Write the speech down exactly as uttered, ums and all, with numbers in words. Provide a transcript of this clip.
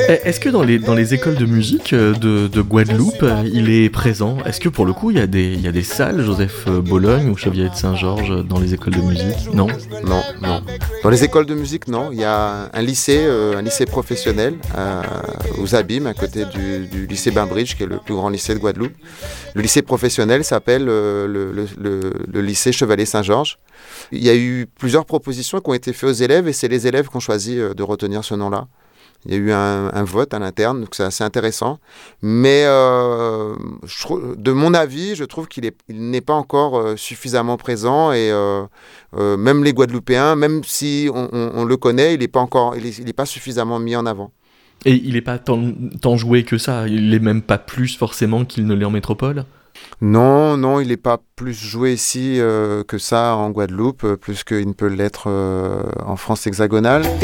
Est-ce que dans les, dans les écoles de musique de, de Guadeloupe, il est présent? Est-ce que pour le coup, il y a des, il y a des salles, Joseph Bologne ou Chevalier de Saint-Georges, dans les écoles de musique? Non? Non, non. Dans les écoles de musique, non. Il y a un lycée, euh, un lycée professionnel euh, aux Abîmes, à côté du, du lycée Bainbridge, qui est le plus grand lycée de Guadeloupe. Le lycée professionnel s'appelle euh, le, le, le, le lycée Chevalier Saint-Georges. Il y a eu plusieurs propositions qui ont été faites aux élèves et c'est les élèves qui ont choisi de retenir ce nom-là. Il y a eu un, un vote à l'interne, donc c'est assez intéressant. Mais euh, je, de mon avis, je trouve qu'il est, il n'est pas encore euh, suffisamment présent. Et euh, euh, même les Guadeloupéens, même si on, on, on le connaît, il n'est pas encore, il est, il est pas suffisamment mis en avant. Et il n'est pas tant, tant joué que ça. Il n'est même pas plus forcément qu'il ne l'est en métropole. Non, non, il n'est pas plus joué ici euh, que ça en Guadeloupe, plus qu'il ne peut l'être euh, en France hexagonale.